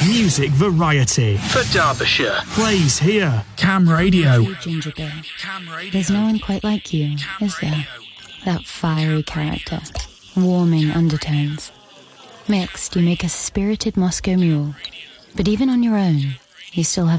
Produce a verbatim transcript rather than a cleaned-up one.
Music variety. For Derbyshire. Plays here. Cam Radio. You, Ginger Girl. There's no one quite like you, is there? That fiery character. Warming undertones. Mixed, you make a spirited Moscow mule. But even on your own, you still have